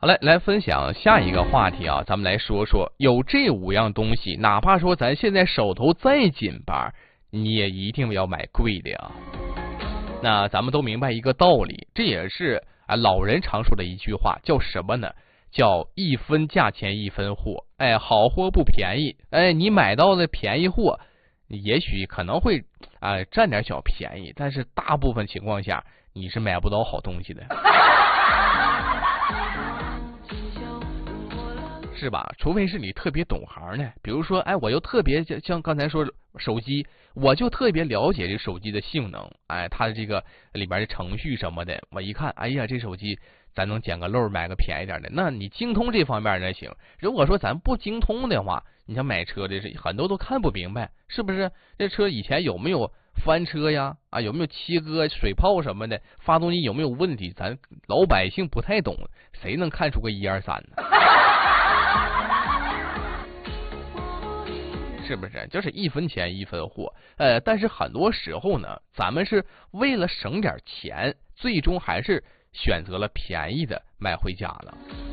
好嘞，来分享下一个话题啊，咱们来说说有这5样东西，哪怕说咱现在手头再紧巴，你也一定要买贵的呀。那咱们都明白一个道理，这也是老人常说的一句话，叫什么呢？叫一分价钱一分货。好货不便宜。你买到的便宜货，也许可能会占点小便宜，但是大部分情况下你是买不到好东西的。是吧？除非是你特别懂行呢，比如说，我就特别像刚才说手机，我就特别了解这手机的性能，它的这个里边的程序什么的，我一看，哎呀，这手机咱能捡个漏买个便宜点的。那你精通这方面那行，如果说咱不精通的话，你想买车的是很多都看不明白，是不是？这车以前有没有翻车呀？有没有切割、水泡什么的？发动机有没有问题？咱老百姓不太懂，谁能看出个1、2、3呢？是不是？就是一分钱一分货。但是很多时候呢，咱们是为了省点钱，最终还是选择了便宜的买回家了。